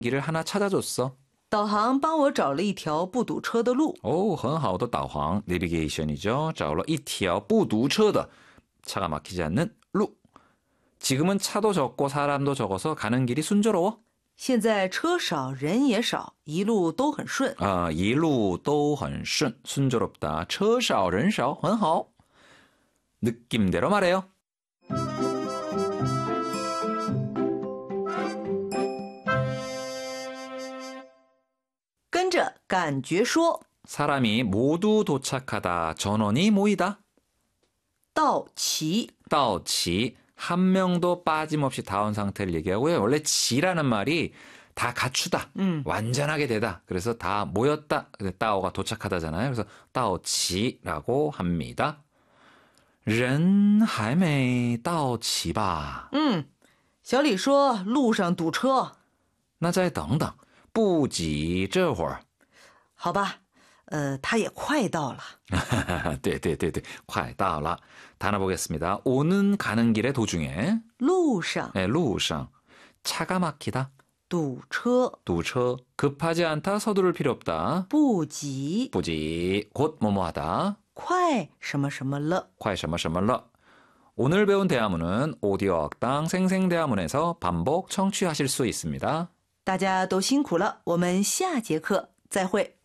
길을 하나 찾아줬어. 导航帮我找了一条不堵车的路。 오, 很好的导航 내비게이션이죠. 找了一条不堵车的 차가 막히지 않는 루. 지금은 차도 적고 사람도 적어서 가는 길이 순조로워. 现在车少人也少，一路都很顺。 一路都很顺. 순조롭다. 车少人少很好. 느낌대로 말해요. 跟着感觉说 사람이 모두 도착하다. 전원이 모이다. 到齐 따오치. 한 명도 빠짐없이 다 온 상태를 얘기하고요. 원래 지라는 말이 다 갖추다. 완전하게 되다. 그래서 다 모였다. 따오가 도착하다잖아요. 그래서 따오치라고 합니다. 人还没到齐吧? 小李说路上堵车。 那再等等，不急这会儿。 好吧，他也快到了。 对，快到了。 단어 보겠습니다. 오는 가는 길의 도중에 路上路上 차가 막히다. 堵车堵车 급하지 않다. 서두를 필요 없다. 不急 부지 곧 뭐뭐하다. 快什么什么了。 快什么什么了. 오늘 배운 대화문은 오디오 학당 생생대화문에서 반복 청취하실 수 있습니다. 大家都辛苦了，我们下节课再会。